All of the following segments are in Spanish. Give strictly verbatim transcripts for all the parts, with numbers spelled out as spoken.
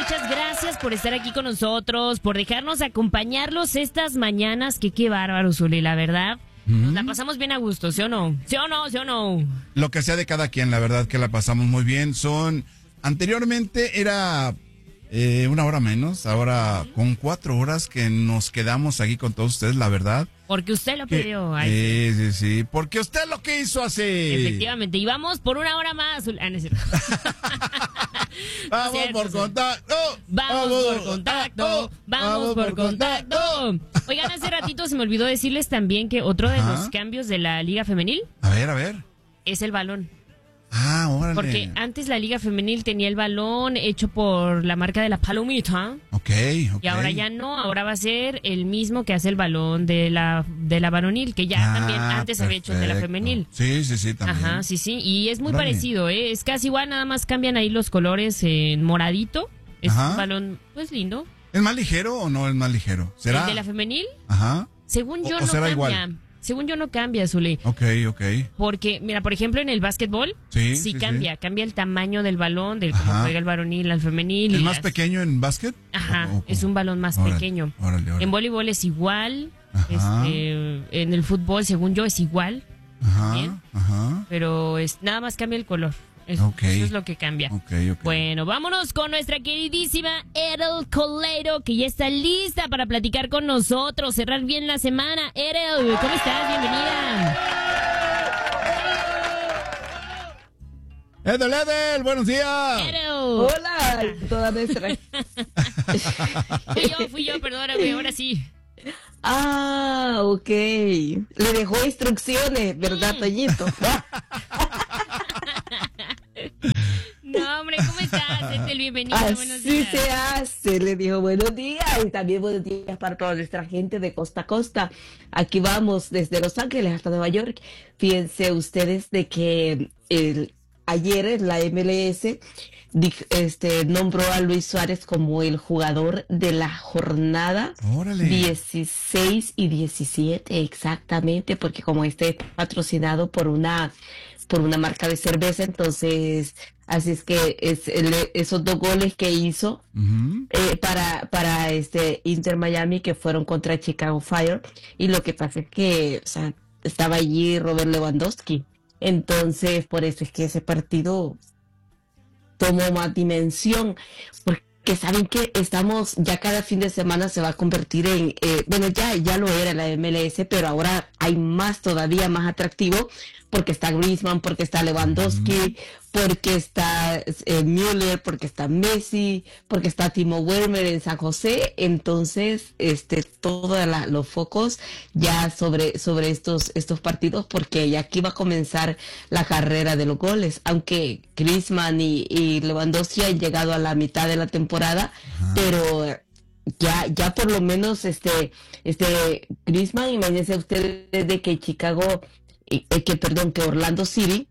muchas gracias por estar aquí con nosotros, por dejarnos acompañarlos estas mañanas, que qué bárbaro, Zuli, la verdad. Nos la pasamos bien a gusto, ¿sí o no? ¿Sí o no? ¿Sí o no? Lo que sea de cada quien, la verdad que la pasamos muy bien. Son, anteriormente era eh, una hora menos, ahora con cuatro horas que nos quedamos aquí con todos ustedes, la verdad. Porque usted lo Que, pidió. Ay, eh, sí, sí, porque usted lo que hizo hace... efectivamente, y vamos por una hora más. Zuli. Ah, no es cierto. Vamos Cierto, por sí. contacto. Vamos por contacto, vamos por contacto. Oigan, hace ratito se me olvidó decirles también que otro de Ajá. los cambios de la Liga Femenil A ver, a ver. es el balón. Ah, órale. Porque antes la Liga Femenil tenía el balón hecho por la marca de la Palomita. Ok, ok. Y ahora ya no, ahora va a ser el mismo que hace el balón de la de la varonil, que ya Ah, también antes había hecho el de la perfecto. femenil. Sí, sí, sí, también. Ajá, sí, sí, y es muy Órale. parecido, ¿eh? Es casi igual, nada más cambian ahí los colores en moradito. Es Ajá. un balón, pues lindo. ¿Es más ligero o no es más ligero? ¿Será? El de la femenil, Ajá. según yo O- o no será cambia. igual. Según yo no cambia, Zuli. Ok, ok. Porque, mira, por ejemplo, en el básquetbol, Sí, sí, sí, cambia. sí. Cambia el tamaño del balón, del cómo Ajá. juega el varonil al femenil. ¿Es y más las- pequeño en básquet? Ajá, ¿O- o- es un balón más Órale, pequeño. Órale, órale. En voleibol es igual. Ajá. Este, en el fútbol, según yo, es igual. Ajá, Bien. ajá. Pero es, nada más cambia el color. Eso, Ok. eso es lo que cambia. Ok, ok. Bueno, vámonos con nuestra queridísima Edel Coleiro, que ya está lista para platicar con nosotros, cerrar bien la semana. Edel, ¿cómo estás? Bienvenida. Edel, Edel, buenos días. Edel. Hola, toda nuestra. Fui yo, fui yo, perdóname, ahora sí. Ah, ok. Le dejó instrucciones, ¿verdad, Toñito? No, hombre, ¿cómo estás? Edel, bienvenida, buenos Así días. se hace. Le dijo buenos días y también buenos días para toda nuestra gente de costa a costa. Aquí vamos desde Los Ángeles hasta Nueva York. Fíjense ustedes de que el, ayer la M L S di- este, nombró a Luis Suárez como el jugador de la jornada Órale. dieciséis y diecisiete, exactamente, porque como este es patrocinado por una por una marca de cerveza, entonces así es que es el- esos dos goles que hizo Ujú. eh, para para este Inter Miami, que fueron contra Chicago Fire, y lo que pasa es que, o sea, estaba allí Robert Lewandowski, entonces por eso es que ese partido tomó más dimensión, porque saben que estamos, ya cada fin de semana se va a convertir en, eh, bueno, ya, ya lo era la M L S, pero ahora hay más, todavía más atractivo, porque está Griezmann, porque está Lewandowski, porque está eh, Müller, porque está Messi, porque está Timo Werner en San José, entonces, este, todos los focos ya sobre, sobre estos, estos partidos, porque ya aquí va a comenzar la carrera de los goles, aunque Griezmann y, y Lewandowski han llegado a la mitad de la temporada, Ajá. pero ya, ya por lo menos este, este Griezmann, imagínense ustedes de que Chicago, eh, eh, que perdón, que Orlando City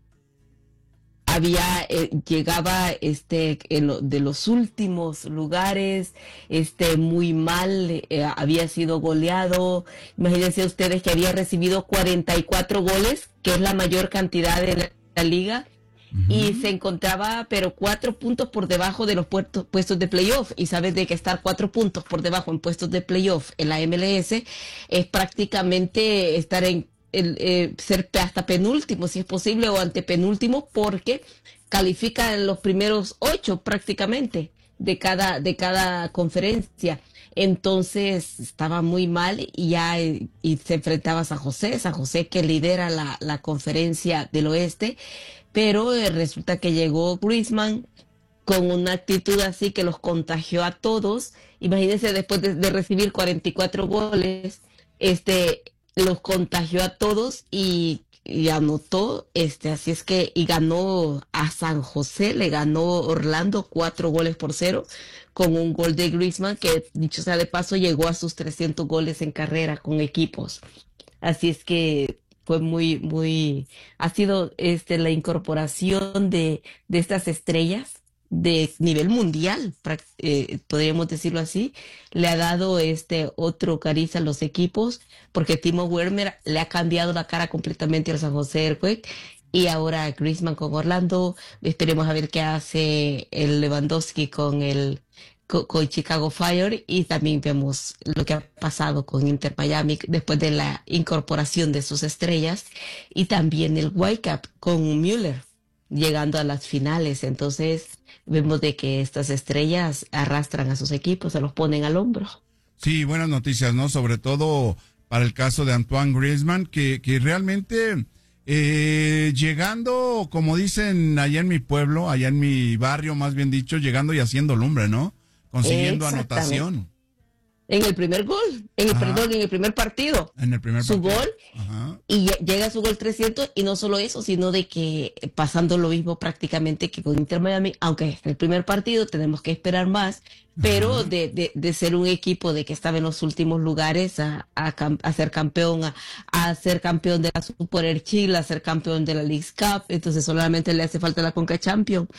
había eh, llegaba este en lo- de los últimos lugares, este muy mal, eh, había sido goleado. Imagínense ustedes que había recibido cuarenta y cuatro goles, que es la mayor cantidad de la, la liga, y se encontraba pero cuatro puntos por debajo de los puestos, puestos de playoff, y sabes de que estar cuatro puntos por debajo en puestos de playoff en la M L S es prácticamente estar en el, eh, ser hasta penúltimo si es posible, o antepenúltimo, porque califican los primeros ocho prácticamente de cada de cada conferencia. Entonces estaba muy mal, y ya eh, y se enfrentaba a San José, San José que lidera la, la conferencia del oeste, pero eh, resulta que llegó Griezmann con una actitud así que los contagió a todos. Imagínense, después de, de recibir cuarenta y cuatro goles, este, los contagió a todos y, y anotó, este, así es que, y ganó a San José, le ganó Orlando cuatro goles por cero, con un gol de Griezmann, que dicho sea de paso, llegó a sus trescientos goles en carrera con equipos. Así es que fue muy, muy, ha sido este la incorporación de, de estas estrellas de nivel mundial, prac- eh, podríamos decirlo así, le ha dado este otro cariz a los equipos, porque Timo Werner le ha cambiado la cara completamente al San José Earthquake, y ahora Griezmann con Orlando. Esperemos a ver qué hace el Lewandowski con el con, con Chicago Fire, y también vemos lo que ha pasado con Inter Miami después de la incorporación de sus estrellas, y también el Whitecap con Müller llegando a las finales. Entonces vemos de que estas estrellas arrastran a sus equipos, se los ponen al hombro. Sí, buenas noticias, ¿no? Sobre todo para el caso de Antoine Griezmann, que, que realmente eh, llegando, como dicen allá en mi pueblo, allá en mi barrio más bien dicho, llegando y haciendo lumbre, ¿no? Consiguiendo anotación. En el primer gol, en el, Ajá. perdón, en el primer partido. En el primer su partido. gol, Ajá. y llega a su gol trescientos, y no solo eso, sino de que pasando lo mismo prácticamente que con Inter Miami, aunque en el primer partido tenemos que esperar más, pero de, de, de ser un equipo de que estaba en los últimos lugares a, a, a ser campeón, a, a ser campeón de la Super Chile, a ser campeón de la Leagues Cup, entonces solamente le hace falta la Conca Champions.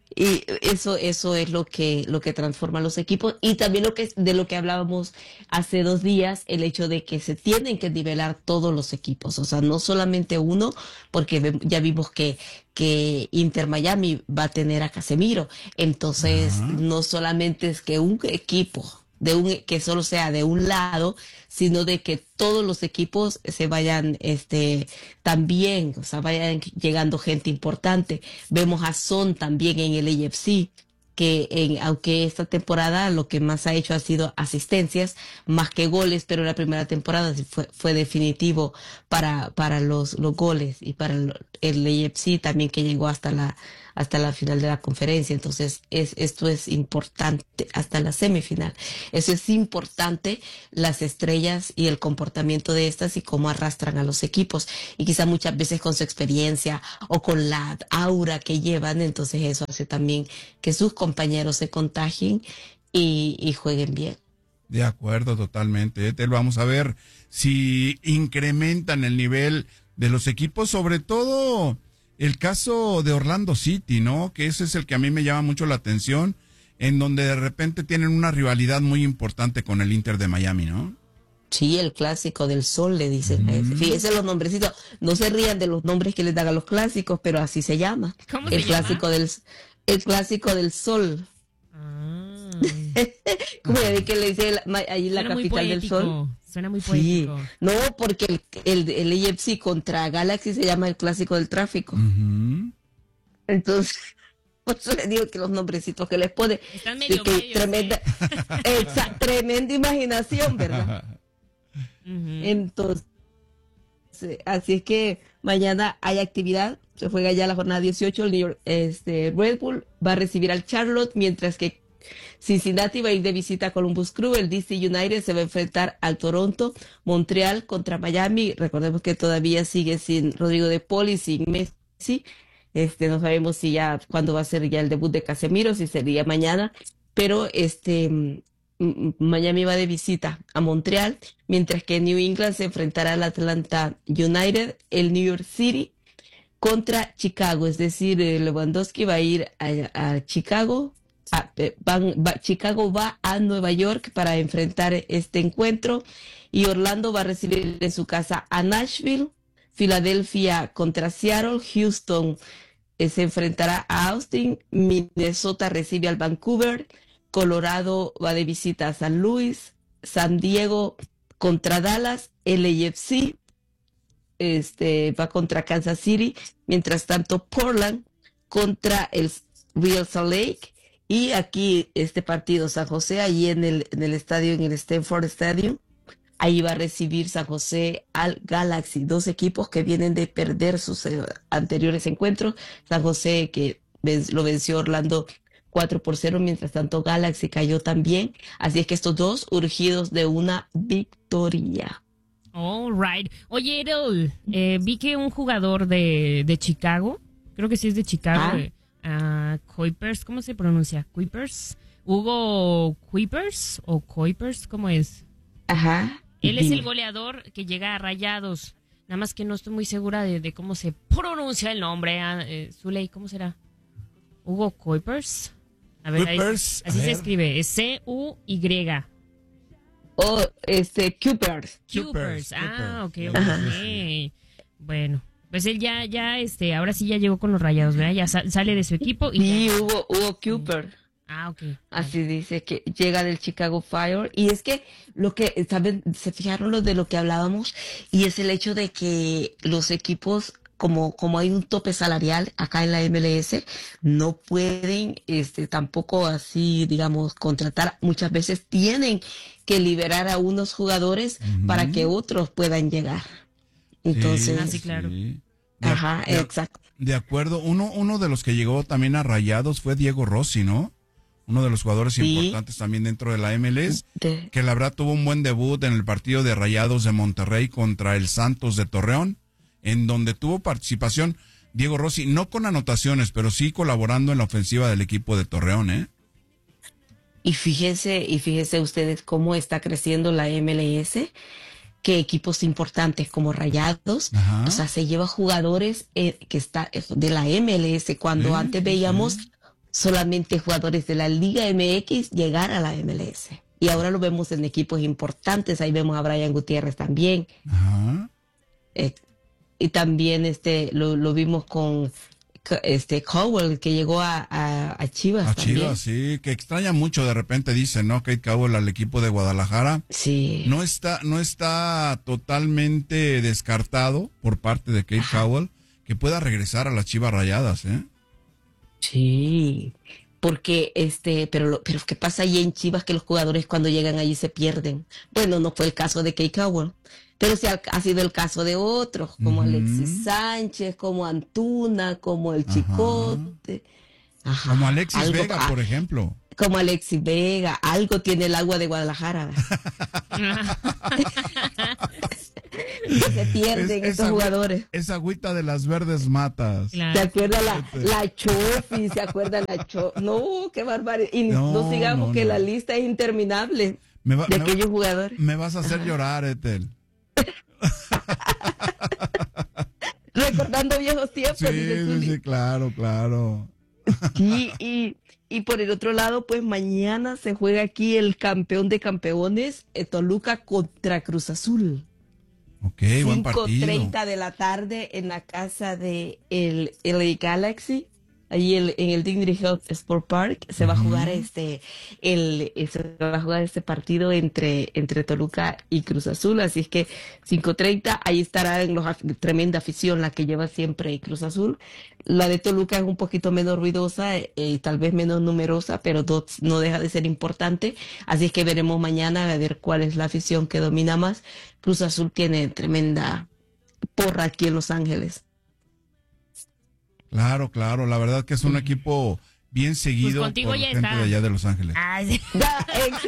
Y eso, eso es lo que, lo que transforma los equipos, y también lo que, de lo que hablábamos hace dos días, el hecho de que se tienen que nivelar todos los equipos, o sea, no solamente uno, porque ya vimos que, que Inter Miami va a tener a Casemiro, entonces Ajá. no solamente es que un equipo, de un, que solo sea de un lado, sino de que todos los equipos se vayan, este, también, o sea, vayan llegando gente importante. Vemos a Son también en el A F C, que en, aunque esta temporada lo que más ha hecho ha sido asistencias, más que goles, pero la primera temporada fue, fue definitivo para, para los, los goles, y para el, el A F C también, que llegó hasta la, hasta la final de la conferencia. Entonces es, esto es importante, hasta la semifinal. Eso es importante, las estrellas y el comportamiento de estas y cómo arrastran a los equipos, y quizá muchas veces con su experiencia o con la aura que llevan, entonces eso hace también que sus compañeros se contagien y, y jueguen bien. De acuerdo, totalmente. ¿eh? Te vamos a ver si incrementan el nivel de los equipos, sobre todo el caso de Orlando City, ¿no? Que ese es el que a mí me llama mucho la atención, en donde de repente tienen una rivalidad muy importante con el Inter de Miami, ¿no? Sí, el clásico del sol, le dicen. Mm. Fíjense los nombrecitos. No se rían de los nombres que les dan a los clásicos, pero así se llama. ¿Cómo el se clásico llama? del El clásico del sol. Ah. Como ya vi que le dice la, ahí la Suena capital muy del sol. Suena muy poético. Sí. No, porque el, el, el A F C contra Galaxy se llama el clásico del tráfico. Uh-huh. Entonces, por eso les digo que los nombrecitos que les pone. Están medio que medios, tremenda, ¿eh? esa, tremenda imaginación, ¿verdad? Uh-huh. Entonces, así es que mañana hay actividad. Se juega ya la jornada dieciocho. El New York, este, Red Bull va a recibir al Charlotte, mientras que Cincinnati va a ir de visita a Columbus Crew. El D C United se va a enfrentar al Toronto. Montreal contra Miami. Recordemos que todavía sigue sin Rodrigo de Paul y sin Messi. Este, no sabemos si ya, cuándo va a ser ya el debut de Casemiro, si sería mañana. Pero este, Miami va de visita a Montreal, mientras que New England se enfrentará al Atlanta United. El New York City contra Chicago, es decir, Lewandowski va a ir a, a Chicago. A, van, va, Chicago va a Nueva York para enfrentar este encuentro, y Orlando va a recibir en su casa a Nashville. Filadelfia contra Seattle. Houston eh, se enfrentará a Austin. Minnesota recibe al Vancouver. Colorado va de visita a San Luis. San Diego contra Dallas. El A F C este, va contra Kansas City. Mientras tanto, Portland contra el Real Salt Lake. Y aquí este partido, San José, allí en el, en el estadio, en el Stanford Stadium, ahí va a recibir San José al Galaxy, dos equipos que vienen de perder sus eh, anteriores encuentros. San José que ven, lo venció Orlando cuatro por cero, mientras tanto Galaxy cayó también. Así es que estos dos urgidos de una victoria. All right. Oye, Errol, eh, vi que un jugador de, de Chicago, creo que sí es de Chicago, Ah. eh, Uh, Kuipers, ¿cómo se pronuncia? Kuipers, Hugo Kuipers o Kuipers, ¿cómo es? Ajá. Él es el goleador que llega a Rayados. Nada más que no estoy muy segura de, de cómo se pronuncia el nombre. Uh, eh, Zuley, ¿cómo será? Hugo Kuipers. A ver, Kuipers, ahí, así a se ver. escribe, es C U Y. Oh, este, Coopers. Kuipers. Kuipers, Ah, ok, ok. Ajá. Bueno. Pues él ya, ya, este, ahora sí ya llegó con los Rayados, ¿verdad? Ya sa- sale de su equipo y Sí, ya- hubo, hubo Cooper. Ah, ok. Así dice que llega del Chicago Fire. Y es que lo que, ¿saben? Se fijaron lo de lo que hablábamos, y es el hecho de que los equipos, como, como hay un tope salarial acá en la M L S, no pueden, este, tampoco así, digamos, contratar. Muchas veces tienen que liberar a unos jugadores Ujú. para que otros puedan llegar. Entonces, Ah, sí, claro. De, ajá, de- exacto. de acuerdo. Uno, uno de los que llegó también a Rayados fue Diego Rossi, ¿no? Uno de los jugadores Sí. importantes también dentro de la M L S, De- que la verdad tuvo un buen debut en el partido de Rayados de Monterrey contra el Santos de Torreón, en donde tuvo participación Diego Rossi, no con anotaciones, pero sí colaborando en la ofensiva del equipo de Torreón, ¿eh? Y fíjense, y fíjense ustedes cómo está creciendo la M L S, que equipos importantes como Rayados, Ajá. o sea, se lleva jugadores eh, que está eh, de la M L S, cuando Sí, antes sí, veíamos sí. solamente jugadores de la Liga M X llegar a la M L S. Y ahora lo vemos en equipos importantes, ahí vemos a Brian Gutiérrez también. Ajá. eh, y también este lo, lo vimos con c- este Cowell, que llegó a, a, a Chivas A también. Chivas, sí, que extraña mucho, de repente dice, ¿no? Kate Cowell al equipo de Guadalajara. Sí. No está, no está totalmente descartado por parte de Kate Cowell que pueda regresar a las Chivas Rayadas, ¿eh? Sí, porque este, pero lo, pero ¿qué pasa ahí en Chivas, que los jugadores cuando llegan allí se pierden? Bueno, no fue el caso de Kate Cowell, pero sí ha, ha sido el caso de otros, como Ujú. Alexis Sánchez, como Antuna, como el Ajá. Chicote. Ajá, Como Alexis algo- Vega, ah, por ejemplo. como Alexis Vega, algo tiene el agua de Guadalajara. Que se pierden Es- estos esa- jugadores. Esa agüita de las verdes matas. Claro. ¿Se acuerda la, la Chofi? ¿Se acuerda la Chofi? No, qué barbaridad. Y no, No, sigamos no, que no. la lista es interminable Me, va- de me- aquellos jugadores. me vas a hacer llorar, Ethel. Recordando viejos tiempos, Sí, dice sí, Zuli. sí, claro, claro. Sí, y, y por el otro lado, pues mañana se juega aquí el campeón de campeones, eh, Toluca contra Cruz Azul. Ok, buen cinco partido. treinta de la tarde en la casa de el L A Galaxy, allí el- en el Dignity Health Sport Park se va a jugar Ujú. este el, el- se va a jugar este partido entre entre Toluca y Cruz Azul, así es que cinco treinta ahí estará en los af- tremenda afición la que lleva siempre Cruz Azul. La de Toluca es un poquito menos ruidosa eh, y tal vez menos numerosa, pero do- no deja de ser importante, así es que veremos mañana a ver cuál es la afición que domina más. Cruz Azul tiene tremenda porra aquí en Los Ángeles. Claro, claro. La verdad que es un equipo bien seguido contigo por ya gente está. de allá de Los Ángeles. Ah, sí. Ya,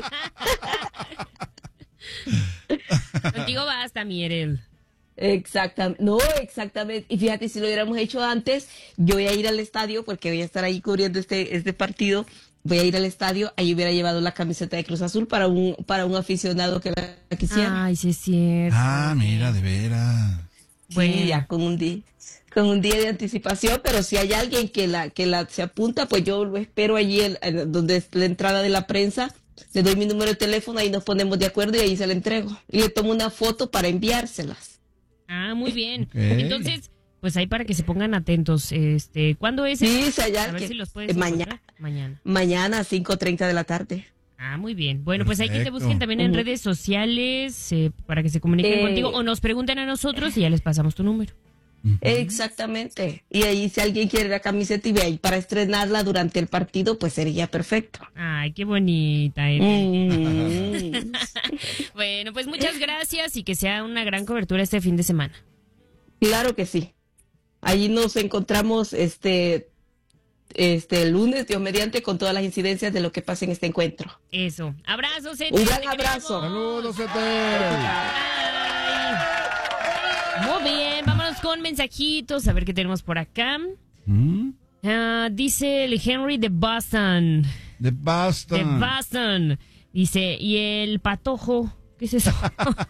ex- Contigo basta, Mierel. Exactamente, no, exactamente. Y fíjate, si lo hubiéramos hecho antes, yo voy a ir al estadio porque voy a estar ahí cubriendo este, este partido. Voy a ir al estadio, ahí hubiera llevado la camiseta de Cruz Azul para un, para un aficionado que la quisiera. Ay, sí es cierto. Ah, mira, de veras. Sí, bueno. ya con un día, con un día de anticipación, pero si hay alguien que la, que la se apunta, pues yo lo espero allí en- en donde es la entrada de la prensa, le doy mi número de teléfono, ahí nos ponemos de acuerdo y ahí se la entrego. Y le tomo una foto para enviárselas. Ah, muy bien. Ok. Entonces, pues ahí para que se pongan atentos. Este, ¿cuándo es? Sí, si hay A ver alguien. si los puedes Eh, encontrar. mañana, Mañana. mañana a cinco treinta de la tarde. Ah, muy bien. Bueno, pues hay que te Perfecto. busquen también en Ujú. redes sociales eh, para que se comuniquen Eh. contigo o nos pregunten a nosotros y ya les pasamos tu número. Ujú. Exactamente. Y ahí si alguien quiere la camiseta y ve ahí para estrenarla durante el partido, pues sería perfecto. Ay, qué bonita. Ethel. Mm. Bueno, pues muchas gracias y que sea una gran cobertura este fin de semana. Claro que sí. Allí nos encontramos este, este lunes, Dios mediante, con todas las incidencias de lo que pasa en este encuentro. Eso. Abrazos, Ethel, Un gran te abrazo. queremos. Saludos, Ethel. Ay. Muy bien, vámonos con mensajitos, a ver qué tenemos por acá. ¿Mm? Ah, dice el Henry de Boston. De De Boston. Boston. Dice, ¿y el patojo? ¿Qué es eso?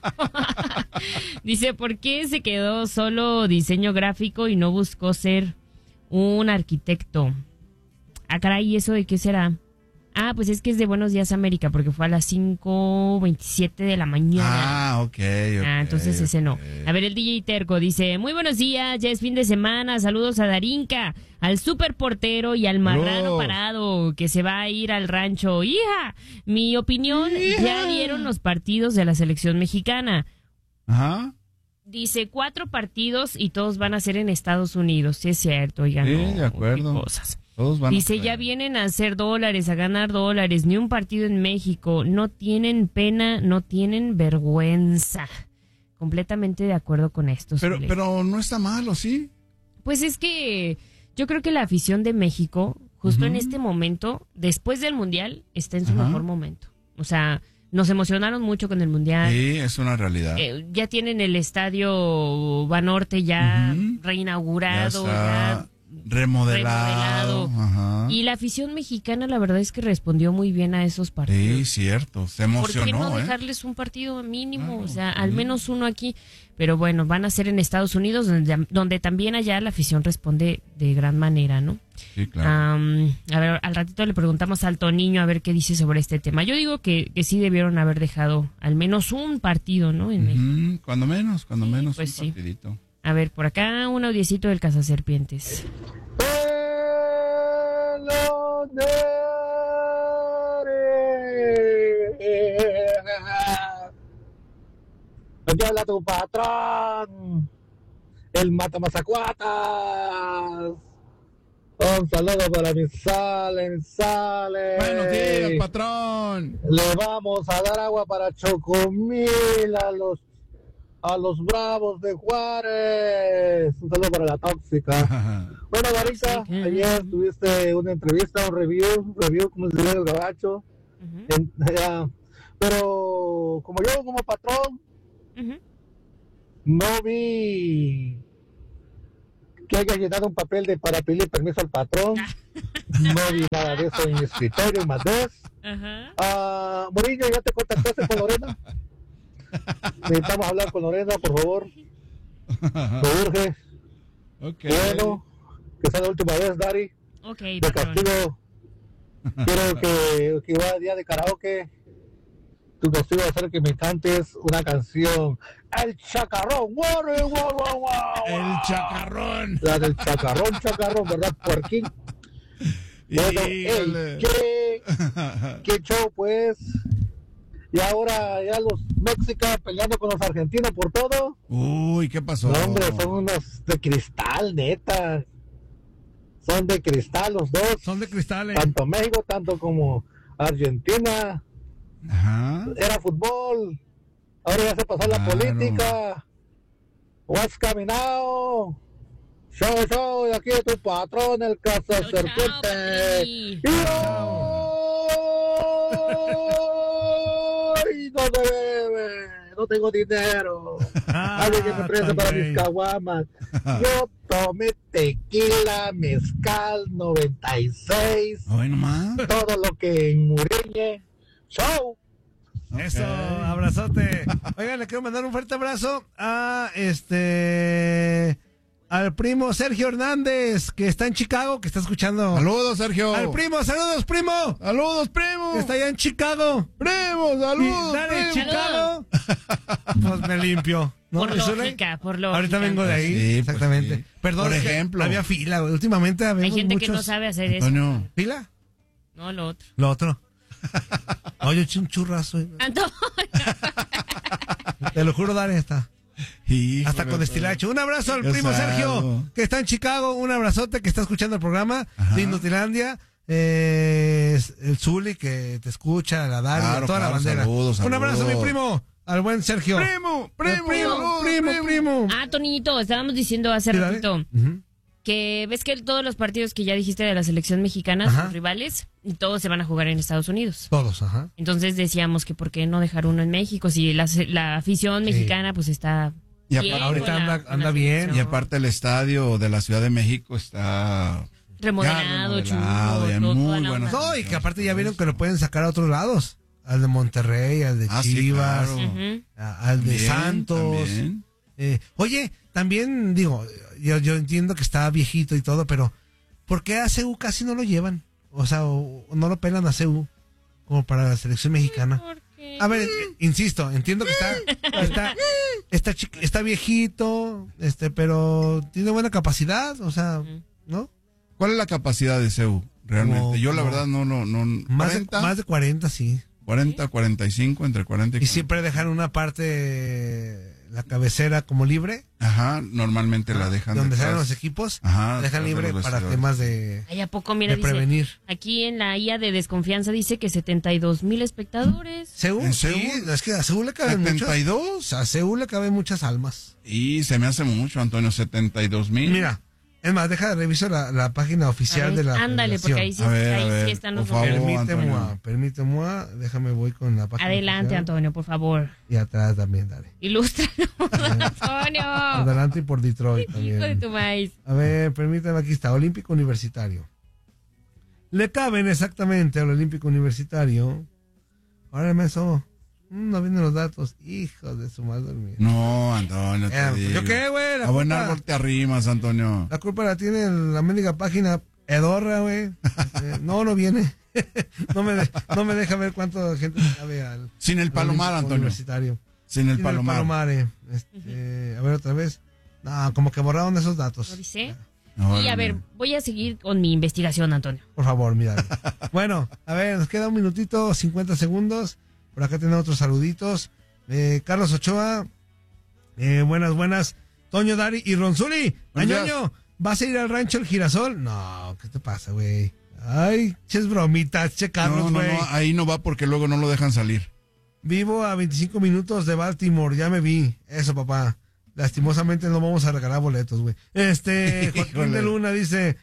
Dice, ¿por qué se quedó solo diseño gráfico y no buscó ser un arquitecto? Ah, caray, ¿y eso de qué será? Ah, pues es que es de Buenos Días América, porque fue a las cinco veintisiete de la mañana. Ah, Ah, ok, ok. Ah, entonces ese no. ok. A ver, el D J Terco dice, muy buenos días, ya es fin de semana, saludos a Darinka, al super portero y al marrano Saludos. parado que se va a ir al rancho. Hija, mi opinión, ya vieron los partidos de la selección mexicana. Ajá. Dice, cuatro partidos y todos van a ser en Estados Unidos. Sí, es cierto, oigan. Sí, no, de acuerdo. qué cosas. Todos van Dice, a ya vienen a hacer dólares, a ganar dólares, ni un partido en México. No tienen pena, no tienen vergüenza. Completamente de acuerdo con esto. Pero, Zule. pero no está malo, ¿sí? Pues es que yo creo que la afición de México, justo en Ujú. este momento, después del Mundial, está en su Ajá. mejor momento. O sea, nos emocionaron mucho con el Mundial. Sí, es una realidad. Eh, ya tienen el estadio Banorte ya Ujú. reinaugurado, Ya ya, está remodelado. remodelado. Ajá. Y la afición mexicana, la verdad es que respondió muy bien a esos Sí, partidos. cierto. Se ¿Por qué no emocionó, ¿eh? dejarles un partido mínimo? Claro, o sea, al sí. menos uno aquí. Pero bueno, van a ser en Estados Unidos, donde, donde también allá la afición responde de gran manera, ¿no? Sí, claro. Am, a ver, al ratito le preguntamos al Toniño a ver qué dice sobre este tema. Yo digo que, que sí debieron haber dejado al menos un partido, ¿no? En México. Ujú, cuando menos, cuando menos pues un sí. partidito. A ver, por acá un audiecito del Cazaserpientes. Aquí habla tu patrón, el Matamazacuatas. Un saludo para mi sale, mi sale. Buenos días, patrón. Le vamos a dar agua para Chocomil a los a los Bravos de Juárez. Un saludo para la tóxica. Bueno, Darita, Tóxica. ayer tuviste una entrevista, un review, un review, como se dice en el gabacho. Ujú, En- ya. Pero como yo como patrón ujú. no vi que haya llenado un papel de para pedirle permiso al patrón. No vi nada de eso en mi escritorio, más vez. Ajá. Ah, Murillo, ¿ya te contactaste con Lorena? Necesitamos hablar con Lorena, por favor. Me urge. Ok. Bueno, que sea la última vez, Dari. Ok, De patrón. castigo, quiero que, que va a día de karaoke. Tu castigo va a ser que me cantes una canción. El chacarrón. Guau, guau, guau, guau. El chacarrón. La del chacarrón, chacarrón, ¿verdad, puerquín? Bueno, Híjole. ey, ¿qué, qué show, pues? Y ahora ya los mexicanos peleando con los argentinos por todo. Uy, ¿qué pasó? No, hombre, son unos de cristal, neta. Son de cristal los dos. Son de cristales. Tanto México, tanto como Argentina. Ajá. Era fútbol. Ahora ya se pasó la Claro. política. What's coming now? Show, show, y aquí es tu patrón, el Chao, chao, Cazaserpiente. Patri. ¡Ay, no se bebe! No tengo dinero. Ah, Alguien que me preste para también. mis caguamas. Yo tomé tequila, mezcal, noventa y seis. Hoy nomás. Todo lo que enmuriñe. Show. Eso, Ok. abrazote. Oigan, le quiero mandar un fuerte abrazo a este al primo Sergio Hernández, que está en Chicago, que está escuchando. Saludos, Sergio. Al primo, saludos, primo. Saludos, primo. Que está allá en Chicago. Primo, Y saludos, dale, primo. Chicago. Pues me limpio. ¿No? Por ¿Me suena? lógica, por lógica. Ahorita vengo de ahí. Sí, pues exactamente. sí. Perdón, Por es que ejemplo. había fila, güey. Últimamente había Hay gente muchos... que no sabe hacer eso. Antonio. ¿Fila? No, lo otro. Lo otro. Oye, eché un churrazo. eh. Antonio. Te lo juro, Dani, está. Híjole, Hasta con destilacho. Un abrazo al Qué primo sad. Sergio, que está en Chicago. Un abrazote, que está escuchando el programa Ajá. de Inutilandia. Eh, el Zuli, que te escucha, la Dari, Claro, toda claro, la bandera. saludos, Un abrazo, saludos. mi primo, al buen Sergio. Primo, primo, El primo, saludos, primo, primo. Ah, Toñito, estábamos diciendo hace Sí, dale. ratito Ujú. que ves que todos los partidos que ya dijiste de la selección mexicana, Ajá. sus rivales, y todos se van a jugar en Estados Unidos. Todos, ajá. Entonces decíamos que por qué no dejar uno en México si la, la afición Sí. mexicana pues está Y bien aparte- ahorita con la- anda- con anda la bien. selección. Y aparte el estadio de la Ciudad de México está remodelado, ya chulo, remodelado, y hay todo- muy toda la buenas- onda. No, y que aparte ya vieron que lo pueden sacar a otros lados. Al de Monterrey, al de Ah, sí, Chivas, claro. Ujú. a- al de También, Santos. también. Eh, oye, también digo, yo, yo entiendo que está viejito y todo, pero ¿por qué a C U casi no lo llevan? O sea, o, o no lo pelan a C U como para la selección mexicana. ¿Por qué? A ver, eh, insisto, entiendo que está está está, chiqui- está viejito, este, pero tiene buena capacidad, o sea, ¿no? ¿Cuál es la capacidad de C U realmente? Como- Yo la como- verdad no, no, no. Más de, cuarenta, más de cuarenta, sí. cuarenta, cuarenta y cinco, entre cuarenta y Y cuarenta. siempre dejan una parte, la cabecera como libre, Ajá, normalmente la dejan donde detrás. salen los equipos, Ajá, la dejan detrás de libre los para vestidores. temas de, Ay, ¿a poco? Mira, de dice, prevenir. aquí en la I A de desconfianza dice que setenta y dos mil espectadores. ¿Seúl? ¿En Sí, Seúl? es que a Seúl le caben muchas. ¿setenta y dos? A Seúl le caben muchas almas. Y se me hace mucho, Antonio, setenta y dos mil. Mira, es más, deja de revisar la, la página A oficial ver, de la ándale, porque ahí sí, A ver, ahí a sí ver, están por los favor. números. Permíteme, Antonio. permíteme, déjame voy con la página Adelante, oficial. Antonio, por favor. Y atrás también, dale. Ilústranos, Antonio. Adelante y por Detroit Hijo de también. tu maíz. A ver, permítame, aquí está, Olímpico Universitario. Le caben exactamente al Olímpico Universitario. Ahora me eso. No vienen los datos. Hijos de su madre mía. No, Antonio, te Eh, digo. ¿Yo qué, güey? La A buen culpa- árbol te arrimas, Antonio. La culpa la tiene la mendiga página Edorra, güey. Eh, no, no viene. no, me de- no me deja ver cuánta gente cabe al Sin el al palomar, Olímpico Antonio. Universitario. Sin el Sin palomar. palomare. Este, a ver otra vez. No, como que borraron esos ¿Lo datos. dice? Órale. Y a ver, voy a seguir con mi investigación, Antonio. Por favor, mira. Bueno, a ver, nos queda un minutito, cincuenta segundos. Por acá tenemos otros saluditos. Eh, Carlos Ochoa. Eh, buenas, buenas. Toño, Dari y Ronzuli. Buenos días. Añoño, ¿vas a ir al rancho El Girasol? No, ¿qué te pasa, güey? Ay, ches bromitas, che No, Carlos, no, güey. no, ahí no va porque luego no lo dejan salir. Vivo a veinticinco minutos de Baltimore, ya me vi. Eso, papá. Lastimosamente no vamos a regalar boletos, güey. Este, Joaquín Híjole. de Luna dice,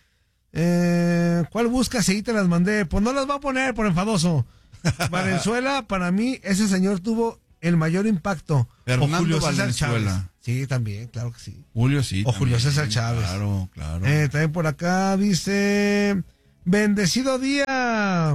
eh, ¿cuál buscas? Ahí te las mandé. Pues no las va a poner por enfadoso. Valenzuela, para mí, ese señor tuvo el mayor impacto. Fernando o Julio César Valenzuela. Chávez. Sí, también, claro que sí. Julio sí. O Julio también. César Chávez. Claro, claro. Eh, también por acá dice, bendecido día.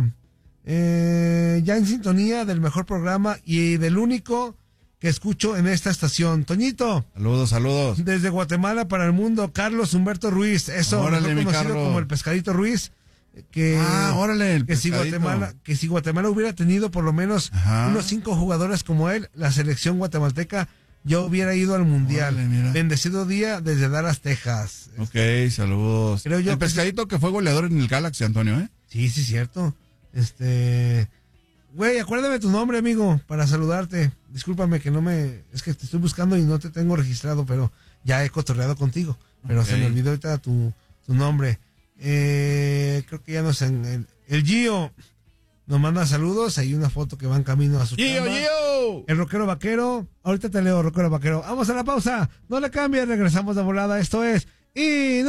Eh, ya en sintonía del mejor programa y del único que escucho en esta estación. Toñito, Saludos, saludos. desde Guatemala para el mundo, Carlos Humberto Ruiz. Eso, Órale, mejor mi conocido Carlos. como el Pescadito Ruiz. Que, Ah, órale, el que si pescadito. Guatemala, que si Guatemala hubiera tenido por lo menos Ajá. unos cinco jugadores como él, la selección guatemalteca ya hubiera ido al mundial. Órale, mira. Bendecido día desde Dallas, Texas. Ok, saludos. Creo yo el que pescadito que fue goleador en el Galaxy, Antonio, ¿eh? Sí, sí, cierto. Este. Güey, acuérdame tu nombre, amigo, para saludarte. Discúlpame que no me. Es que te estoy buscando y no te tengo registrado, pero ya he cotorreado contigo. Pero Ok. se me olvidó ahorita tu, tu nombre. Eh, creo que ya nos. En, el, el Gio nos manda saludos. Hay una foto que va en camino a su ¡Gio, chamba. Gio! El rockero vaquero. Ahorita te leo, rockero vaquero. Vamos a la pausa. No le cambies, regresamos de volada. Esto es. Y